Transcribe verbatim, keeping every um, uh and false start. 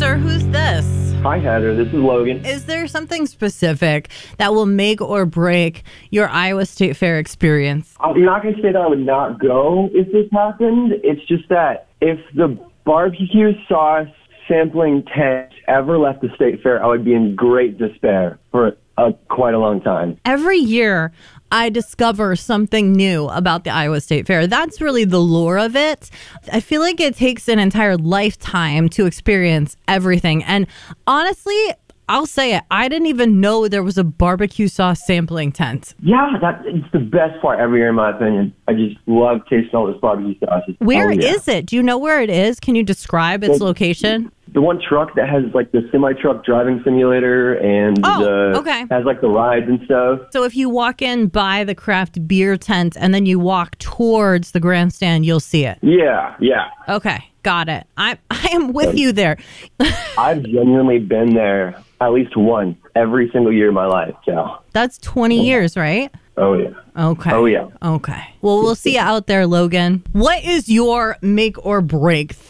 sir. Who's this? Hi, Heather. This is Logan. Is there something specific that will make or break your Iowa State Fair experience? I'm not going to say that I would not go if this happened. It's just that if the barbecue sauce sampling tent ever left the state fair, I would be in great despair for a, quite a long time. Every year, I discover something new about the Iowa State Fair. That's really the lure of it. I feel like it takes an entire lifetime to experience everything. And honestly, I'll say it, I didn't even know there was a barbecue sauce sampling tent. Yeah, that, it's the best part every year, in my opinion. I just love tasting all this barbecue sauce. Where oh, yeah. is it? Do you know where it is? Can you describe its well, location? The one truck that has like the semi-truck driving simulator and oh, the, okay. has like the rides and stuff. So if you walk in by the craft beer tent and then you walk towards the grandstand, you'll see it. Yeah, yeah. Okay, got it. I I am with you there. I've genuinely been there at least once every single year of my life. So that's twenty years, right? Oh, yeah. Okay. Oh, yeah. Okay. Well, we'll see you out there, Logan. What is your make or break